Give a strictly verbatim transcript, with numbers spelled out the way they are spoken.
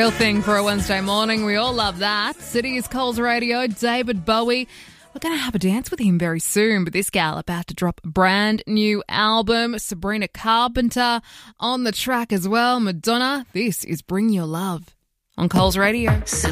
real thing for a Wednesday morning. We all love that. City's Coles Radio, David Bowie. We're going to have a dance with him very soon, but this gal about to drop a brand new album. Sabrina Carpenter on the track as well. Madonna, this is Bring Your Love on Coles Radio.